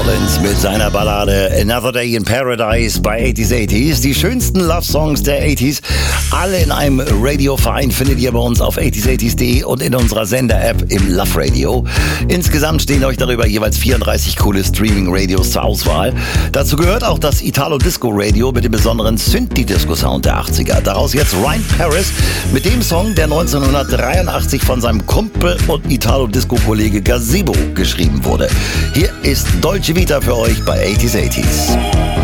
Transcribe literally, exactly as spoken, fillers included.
Rollins mit seiner Ballade Another Day in Paradise bei achtziger achtziger. Die schönsten Love-Songs der achtziger. Alle in einem Radioverein findet ihr bei uns auf achtziger achtziger punkt de und in unserer Sender-App im Love Radio. Insgesamt stehen euch darüber jeweils vierunddreißig coole Streaming-Radios zur Auswahl. Dazu gehört auch das Italo-Disco-Radio mit dem besonderen Synthi-Disco-Sound der achtziger. Daraus jetzt Ryan Paris mit dem Song, der neunzehnhundertdreiundachtzig von seinem Kumpel und Italo-Disco-Kollege Gazebo geschrieben wurde. Hier ist Dolce Vita für euch bei achtziger achtziger.